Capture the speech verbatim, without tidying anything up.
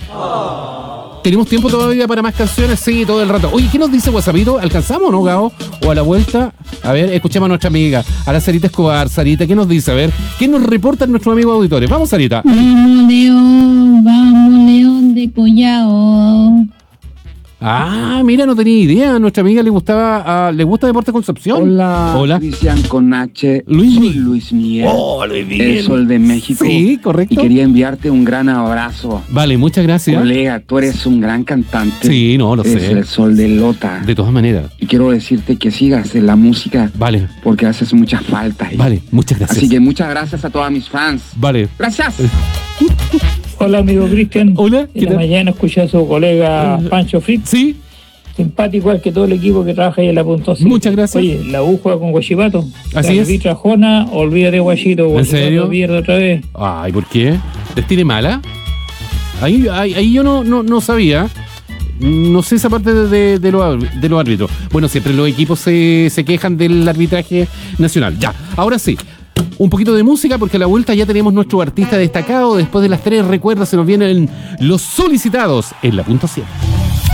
¿Tenemos tiempo todavía para más canciones? Sí, todo el rato. Oye, ¿qué nos dice WhatsAppito? ¿Alcanzamos o no, Gao? ¿O a la vuelta? A ver, escuchemos a nuestra amiga, a la Sarita Escobar. Sarita, ¿qué nos dice? A ver, ¿qué nos reportan nuestros amigos auditores? Vamos, Sarita. Vamos, León, vamos, León de Collao. Ah, mira, no tenía idea. A nuestra amiga le gustaba, uh, le gusta Deportes Concepción. Hola, Hola. Cristian con H. Luis Soy Miguel. Luis Miguel. Oh, Luis Miguel. El Sol de México. Sí, correcto. Y quería enviarte un gran abrazo. Vale, muchas gracias. Colega, tú eres un gran cantante. Sí, no, lo Eres sé. el Sol de Lota. De todas maneras. Y quiero decirte que sigas en la música. Vale. Porque haces mucha falta. Vale, muchas gracias. Así que muchas gracias a todos mis fans. Vale. Gracias. Hola, amigo Cristian. Hola. ¿Qué En la tal? mañana escuché a su colega Pancho Fritz. Sí. Simpático, igual que todo el equipo que trabaja ahí en la punto C. Muchas gracias. Oye, la U juega con Guachipato. Así la es. arbitra Jona, olvídate Guachito. ¿En Guachipato serio? pierde otra vez. Ay, ¿por qué? ¿Les tiene mala? Ahí, ahí, ahí yo no, no, no sabía. No sé esa parte de, de, de los de los árbitros. Bueno, siempre los equipos se, se quejan del arbitraje nacional. Ya, ahora sí. Un poquito de música porque a la vuelta ya tenemos nuestro artista destacado. Después de las tres, recuerda, se nos vienen los solicitados en la punto siete.